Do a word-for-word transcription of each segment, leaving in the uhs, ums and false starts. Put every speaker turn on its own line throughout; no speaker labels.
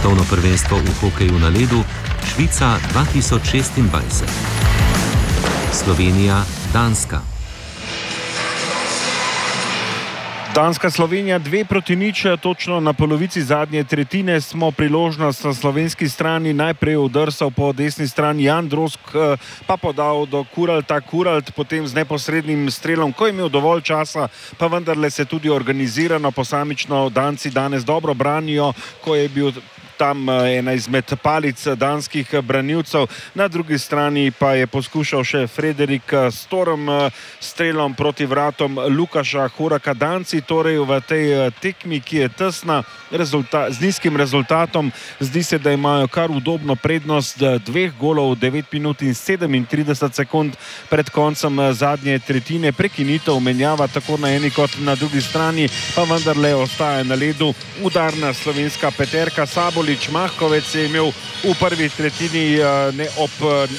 svetovno prvenstvo v hokeju na ledu Švica dva tisoč šestindvajset. Slovenija, Danska.
Danska Slovenija dve proti nič, točno na polovici zadnje tretjine smo priložnost na slovenski strani najprej udrsal po desni strani Jan Drozg, pa podal do Kuralta. Kuralt potem z neposrednim strelom, ko je imel dovolj časa, pa vendarle se tudi organizirano posamično Danci danes dobro branijo, ko je bil tam ena izmed palic danskih branilcev. Na drugi strani pa je poskušal še Frederik Storm strelom proti vratom Lukaša Horaka. Danci torej v tej tekmi, ki je tesna, z nizkim rezultatom, zdi se, da imajo kar udobno prednost dveh golov, devet minut in sedemintrideset sekund pred koncem zadnje tretjine. Prekinitev menjava tako na eni kot na drugi strani, pa vendarle ostaja na ledu udarna slovenska peterka. Sabo Mahkovec je imel v prvi tretjini ne, ob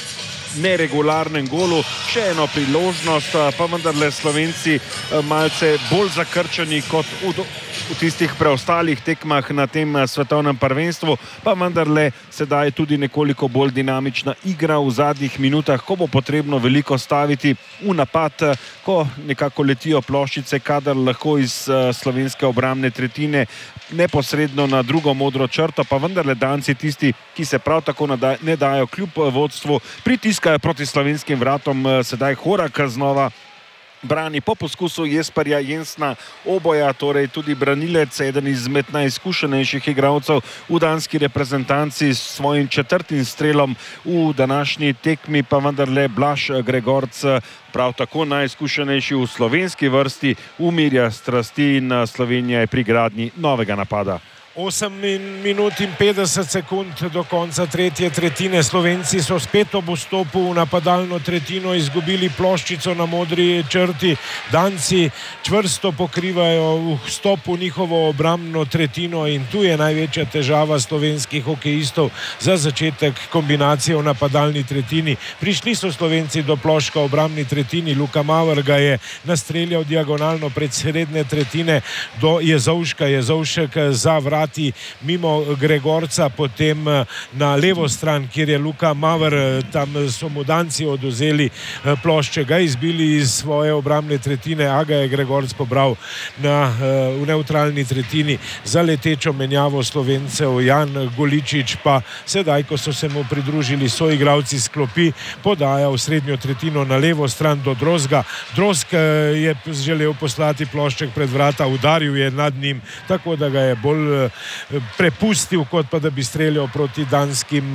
neregularnem golu še eno priložnost, pa vendarle Slovenci malce bolj zakrčeni kot v, do, v tistih preostalih tekmah na tem svetovnem prvenstvu, pa vendarle sedaj tudi nekoliko bolj dinamična igra v zadnjih minutah, ko bo potrebno veliko staviti v napad, ko nekako letijo ploščice, kadar lahko iz slovenske obrambne tretjine neposredno na drugo modro črto, pa vendarle Danci tisti, ki se prav tako ne dajo kljub vodstvu, pritiskajo proti slovenskim vratom. Sedaj Horak znova brani po poskusu Jesperja Jensna Oboja, torej tudi branilec, eden izmed najizkušenejših igralcev v danski reprezentanci s svojim četrtim strelom v današnji tekmi, pa vendarle Blaž Gregorc, prav tako najizkušenejši v slovenski vrsti, umirja strasti in Slovenija je pri gradnji novega napada.
osem minut in petdeset sekund do konca tretje tretjine. Slovenci so spet ob vstopu v napadalno tretjino izgubili ploščico na modri črti. Danci čvrsto pokrivajo vstop v njihovo obrambno tretjino in tu je največja težava slovenskih hokejistov za začetek kombinacije v napadalni tretjini. Prišli so Slovenci do ploška v obrambni tretjini. Luka Maver ga je nastreljal diagonalno pred srednje tretjine do Jezovška. Jezovšek za vrat mimo Gregorca, potem na levo stran, kjer je Luka Maver, tam so mu Danci oduzeli plošče, ga izbili iz svoje obrambne tretjine, a ga je Gregorc pobral na, v neutralni tretjini za letečo menjavo Slovencev. Jan Goličič pa sedaj, ko so se mu pridružili soigralci s klopi, podaja v srednjo tretjino na levo stran do Drozga. Drozg je želel poslati plošček pred vrata, udaril je nad njim, tako da ga je bolj prepustil, kot pa da bi streljal proti danskim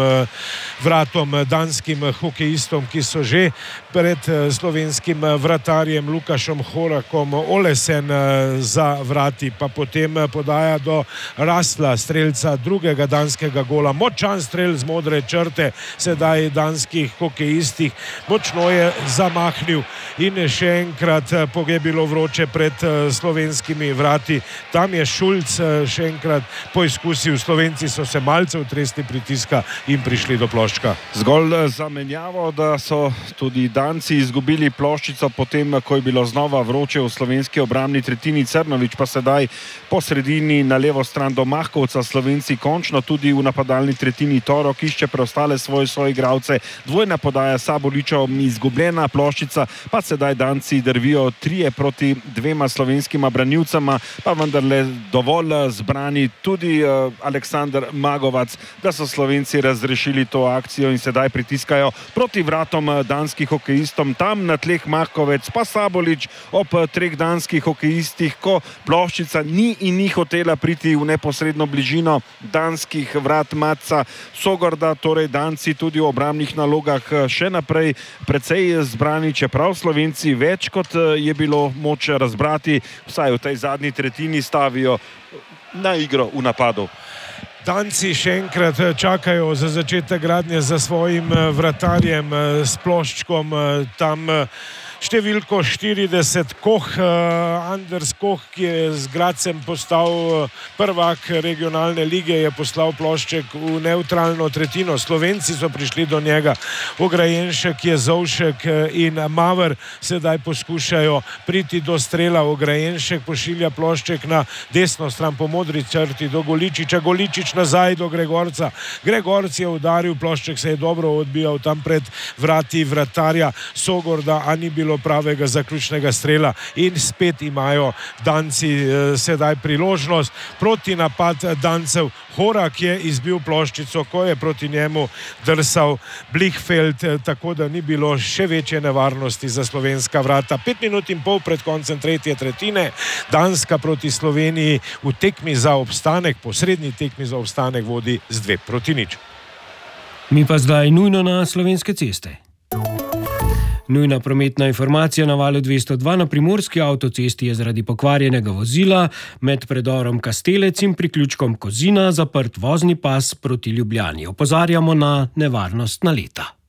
vratom, danskim hokejistom, ki so že pred slovenskim vratarjem Lukašom Horakom. Olesen za vrati, pa potem podaja do Rasla, strelca drugega danskega gola. Močan strel z modre črte, sedaj danskih hokejistih. Močno je zamahnil in še enkrat je bilo vroče pred slovenskimi vrati. Tam je Šulc še enkrat poizkusil. Slovenci so se malce utresli pritiska in prišli do ploščka.
Zgolj za menjavo, da so tudi Danci izgubili ploščico potem, ko je bilo znova vroče v slovenski obrambni tretjini. Crnovič pa sedaj po sredini na levo stran do Mahkovca. Slovenci končno tudi v napadalni tretjini. Torok išče preostale svoje soigralce. Dvojna podaja Saboličov, izgubljena ploščica, pa sedaj Danci drvijo trije proti dvema slovenskima branilcema, pa vendarle dovolj zbrani tudi uh, Aleksandar Magovac, da so Slovenci razrešili to akcijo in sedaj pritiskajo proti vratom danskih hokejistom. Tam na tleh Mahkovec, pa Sabolič ob treh danskih hokejistih, ko ploščica ni in ni hotela priti v neposredno bližino danskih vrat Matca Sogorda. Torej Danci tudi v obrambnih nalogah še naprej precej zbrani, čeprav Slovenci več kot je bilo moč razbrati, vsaj v tej zadnji tretjini stavijo na igro v napadu.
Danci še enkrat čakajo za začetek gradnje za svojim vratarjem s ploščkom. Tam številko štirideset Koh, Anders Koh, ki je z Gradcem postal prvak regionalne lige, je poslal plošček v nevtralno tretjino. Slovenci so prišli do njega, Ograjenšek, Jezovšek in Maver sedaj poskušajo priti do strela. Ograjenšek pošilja plošček na desno stran po modri črti do Goličiča, Goličič nazaj do Gregorca. Gregorc je udaril, plošček se je dobro odbijal tam pred vrati vratarja Sogorda, a ni bilo pravega zaključnega strela in spet imajo Danci eh, sedaj priložnost. Proti napad Dancev, Horak je izbil ploščico, ko je proti njemu drsal Blichfeld, eh, tako da ni bilo še večje nevarnosti za slovenska vrata. Pet minut in pol pred koncem tretje tretjine, Danska proti Sloveniji v tekmi za obstanek, posrednji tekmi za obstanek vodi z dve proti nič.
Mi pa zdaj nujno na slovenske ceste. Nujna prometna informacija na valu dvesto dva. Na primorski avtocesti je zaradi pokvarjenega vozila med predorom Kastelec in priključkom Kozina zaprt vozni pas proti Ljubljani. Opozarjamo na nevarnost naleta.